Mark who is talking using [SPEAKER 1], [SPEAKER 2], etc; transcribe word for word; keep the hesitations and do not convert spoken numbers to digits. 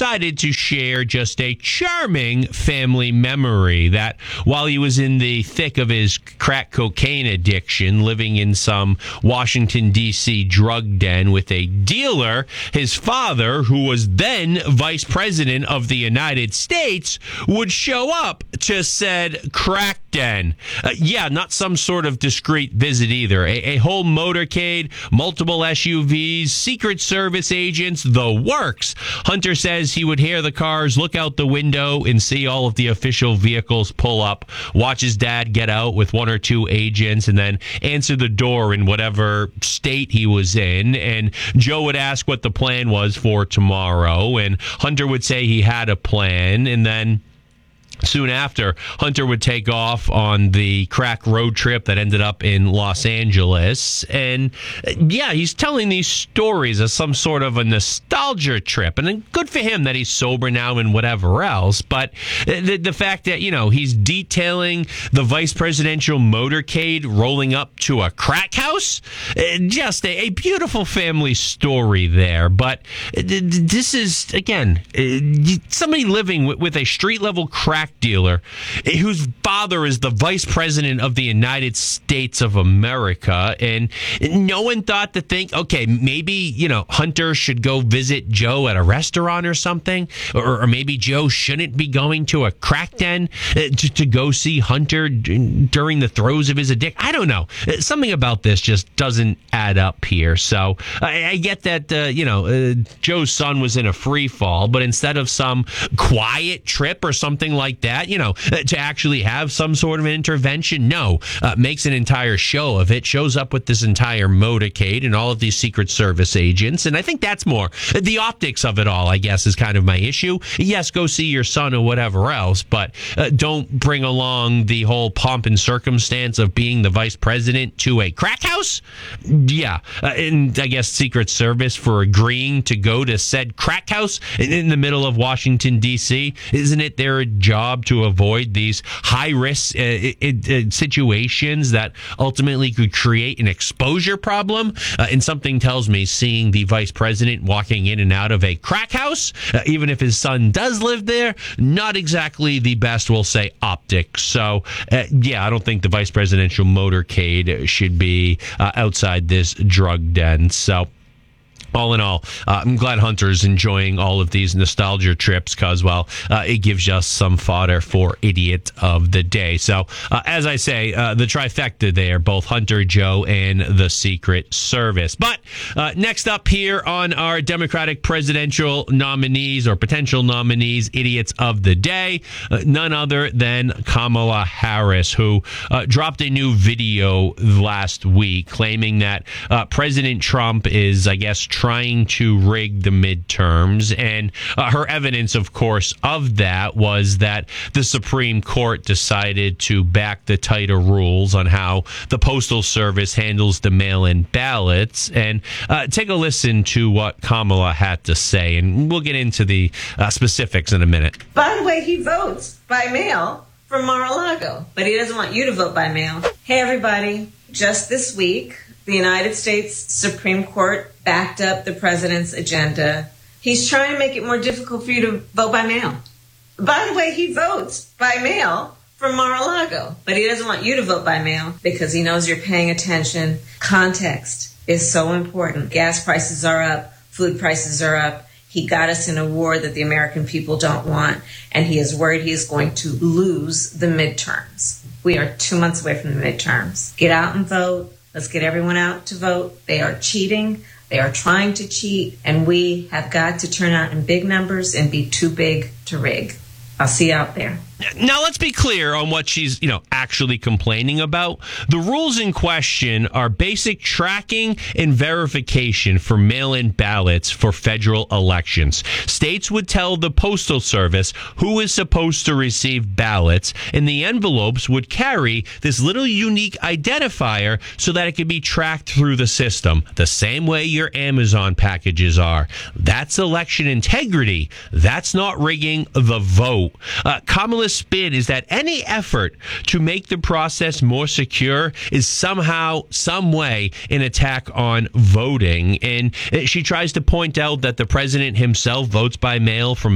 [SPEAKER 1] decided to share just a charming family memory that while he was in the thick of his crack cocaine addiction, living in some Washington, D C drug den with a dealer, his father, who was then vice president of the United States, would show up to said crack den. Uh, yeah, not some sort of discreet visit either. A, a whole motorcade, multiple S U Vs, Secret Service agents, the works. Hunter says he would hear the cars, look out the window, and see all of the official vehicles pull up, watch his dad get out with one or two agents, and then answer the door in whatever state he was in. And Joe would ask what the plan was for tomorrow, and Hunter would say he had a plan, and then soon after, Hunter would take off on the crack road trip that ended up in Los Angeles. And yeah, he's telling these stories as some sort of a nostalgia trip. And good for him that he's sober now and whatever else. But the, the fact that, you know, he's detailing the vice presidential motorcade rolling up to a crack house, just a, a beautiful family story there. But this is, again, somebody living with, with a street level crack dealer whose father is the vice president of the United States of America, and no one thought to think, okay, maybe, you know, Hunter should go visit Joe at a restaurant or something, or, or maybe Joe shouldn't be going to a crack den to, to go see Hunter d- during the throes of his addiction. I don't know. Something about this just doesn't add up here. So I, I get that, uh, you know, uh, Joe's son was in a free fall, but instead of some quiet trip or something like that, you know, to actually have some sort of an intervention, no, uh, makes an entire show of it, shows up with this entire motorcade and all of these Secret Service agents. And I think that's more the optics of it all, I guess, is kind of my issue. Yes, go see your son or whatever else, but uh, don't bring along the whole pomp and circumstance of being the vice president to a crack house. Yeah, uh, and I guess Secret Service for agreeing to go to said crack house in, in the middle of Washington, D C. Isn't it their job to avoid these high-risk uh, it, it, situations that ultimately could create an exposure problem? Uh, and something tells me seeing the vice president walking in and out of a crack house, uh, even if his son does live there, not exactly the best, we'll say, optics. So, uh, yeah, I don't think the vice presidential motorcade should be uh, outside this drug den. So, all in all, uh, I'm glad Hunter's enjoying all of these nostalgia trips because, well, uh, it gives us some fodder for Idiot of the Day. So, uh, as I say, uh, the trifecta there, both Hunter, Joe, and the Secret Service. But uh, next up here on our Democratic presidential nominees or potential nominees, Idiots of the Day, uh, none other than Kamala Harris, who uh, dropped a new video last week claiming that uh, President Trump is, I guess, trying to rig the midterms. And uh, her evidence, of course, of that was that the Supreme Court decided to back the tighter rules on how the Postal Service handles the mail-in ballots. And uh, take a listen to what Kamala had to say, and we'll get into the uh, specifics in a minute.
[SPEAKER 2] By the way, he votes by mail for Mar-a-Lago, but he doesn't want you to vote by mail. Hey, everybody. Just this week, the United States Supreme Court backed up the president's agenda. He's trying to make it more difficult for you to vote by mail. By the way, he votes by mail for Mar-a-Lago, but he doesn't want you to vote by mail because he knows you're paying attention. Context is so important. Gas prices are up. Food prices are up. He got us in a war that the American people don't want, and he is worried he is going to lose the midterms. We are two months away from the midterms. Get out and vote. Let's get everyone out to vote. They are cheating. They are trying to cheat. And we have got to turn out in big numbers and be too big to rig. I'll see you out there.
[SPEAKER 1] Now, let's be clear on what she's, you know, actually complaining about. The rules in question are basic tracking and verification for mail-in ballots for federal elections. States would tell the Postal Service who is supposed to receive ballots, and the envelopes would carry this little unique identifier so that it could be tracked through the system, the same way your Amazon packages are. That's election integrity. That's not rigging the vote. Uh, Kamala spin is that any effort to make the process more secure is somehow, some way, an attack on voting. And she tries to point out that the president himself votes by mail from